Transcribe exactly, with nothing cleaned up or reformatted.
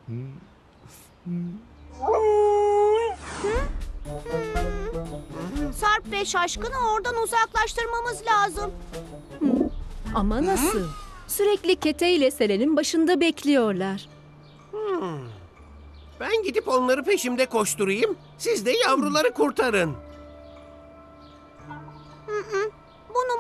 Sarp ve Şaşkın'ı oradan uzaklaştırmamız lazım. Ama nasıl? Sürekli Kete ile Selen'in başında bekliyorlar. Ben gidip onları peşimde koşturayım. Siz de yavruları kurtarın. Hı hı.